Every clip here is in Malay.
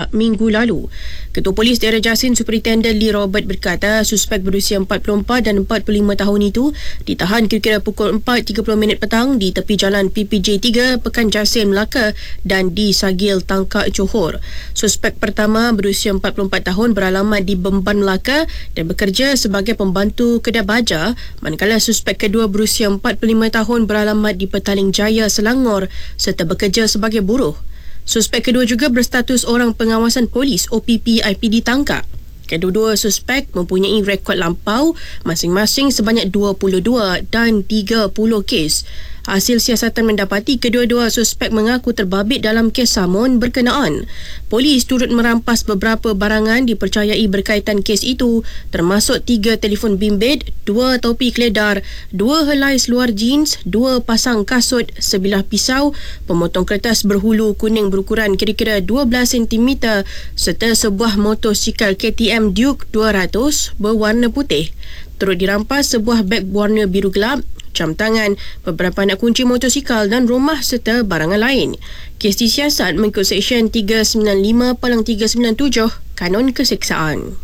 Melaka minggu lalu. Ketua Polis Daerah Jasin Superintendent Lee Robert berkata suspek berusia 44 dan 45 tahun itu ditahan kira-kira pukul 4.30 petang di tepi jalan PPJ 3 Pekan Jasin Melaka dan di Sagil Tangkak Johor. Suspek pertama berusia 44 tahun beralamat di Bemban Melaka dan bekerja sebagai pembantu kedai baja, manakala suspek kedua berusia 45 tahun beralamat di Petaling Jaya Selangor serta bekerja sebagai buruh. Suspek kedua juga berstatus orang pengawasan polis OPP IPD Tangkak. Kedua-dua suspek mempunyai rekod lampau masing-masing sebanyak 22 dan 30 kes. Hasil siasatan mendapati kedua-dua suspek mengaku terbabit dalam kes samun berkenaan. Polis turut merampas beberapa barangan dipercayai berkaitan kes itu, termasuk 3 telefon bimbit, 2 topi keledar, 2 helai seluar jeans, 2 pasang kasut, sebilah pisau, pemotong kertas berhulu kuning berukuran kira-kira 12 cm serta sebuah motosikal KTM Duke 200 berwarna putih. Turut dirampas sebuah beg berwarna biru gelap, jam tangan, beberapa anak kunci motosikal dan rumah serta barangan lain. Kes disiasat mengikut Seksyen 395/397 Kanun Keseksaan.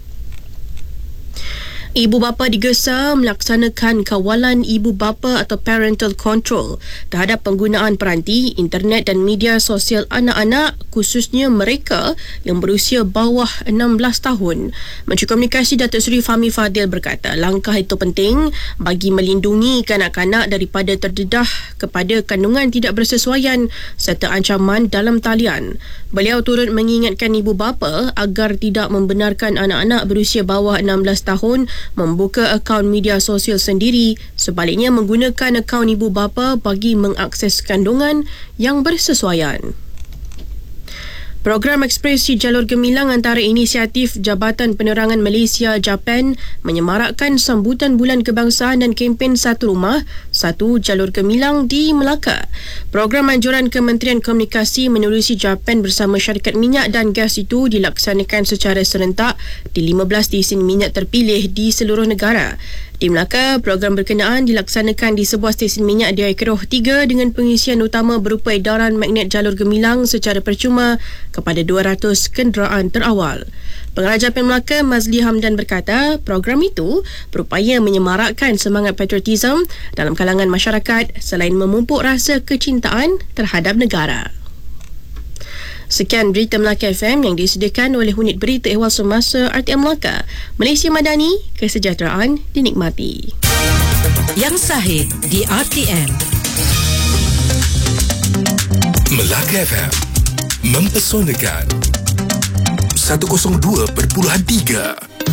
Ibu bapa digesa melaksanakan kawalan ibu bapa atau parental control terhadap penggunaan peranti, internet dan media sosial anak-anak, khususnya mereka yang berusia bawah 16 tahun. Menteri Komunikasi Datuk Seri Fahmi Fadil berkata langkah itu penting bagi melindungi kanak-kanak daripada terdedah kepada kandungan tidak bersesuaian serta ancaman dalam talian. Beliau turut mengingatkan ibu bapa agar tidak membenarkan anak-anak berusia bawah 16 tahun membuka akaun media sosial sendiri, sebaliknya menggunakan akaun ibu bapa bagi mengakses kandungan yang bersesuaian. Program Ekspresi Jalur Gemilang antara inisiatif Jabatan Penerangan Malaysia Japan menyemarakkan sambutan Bulan Kebangsaan dan kempen Satu Rumah, Satu Jalur Gemilang di Melaka. Program anjuran Kementerian Komunikasi menerusi Japan bersama syarikat minyak dan gas itu dilaksanakan secara serentak di 15 stesen minyak terpilih di seluruh negara. Di Melaka, program berkenaan dilaksanakan di sebuah stesen minyak di Aikeroh 3 dengan pengisian utama berupa edaran magnet jalur gemilang secara percuma kepada 200 kenderaan terawal. Pengarah Japan Melaka Mazli Hamdan berkata, program itu berupaya menyemarakkan semangat patriotisme dalam kalangan masyarakat selain memupuk rasa kecintaan terhadap negara. Sekian berita Melaka FM yang disediakan oleh unit berita ehwal semasa RTM Melaka. Malaysia Madani, kesejahteraan dinikmati. Yang sahih di RTM. Melaka FM mempesonakan 102.3